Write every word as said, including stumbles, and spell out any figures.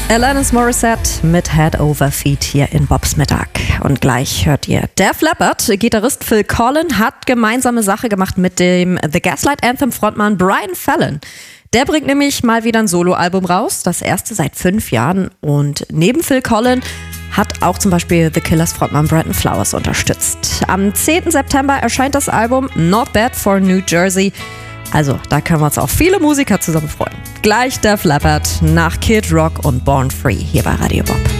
Alanis Morissette mit Head Over Feet hier in Bobs Mittag. Und gleich hört ihr Def Leppard. Gitarrist Phil Collen hat gemeinsame Sache gemacht mit dem The Gaslight Anthem Frontmann Brian Fallon. Der bringt nämlich mal wieder ein Soloalbum raus, das erste seit fünf Jahren. Und neben Phil Collen hat auch zum Beispiel The Killers Frontmann Brandon Flowers unterstützt. Am zehnten September erscheint das Album Not Bad for New Jersey. Also, da können wir uns auf viele Musiker zusammen freuen. Gleich Def Leppard nach Kid Rock und Born Free hier bei Radio Bob.